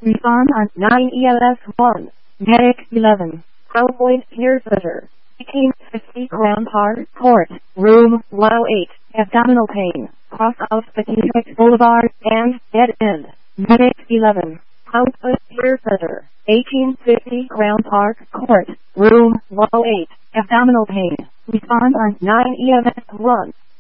Respond on 9 ELS 1. Medic 11. Crowboy Pier Fitter. 1850 Crown Park Court. Room 108. Abdominal pain. Cross of Pacific Boulevard and dead end. Medic 11. Crowboy Pier Fitter. 1850 Crown Park Court. Room 108. Abdominal pain. Respond on 9 EMS 1.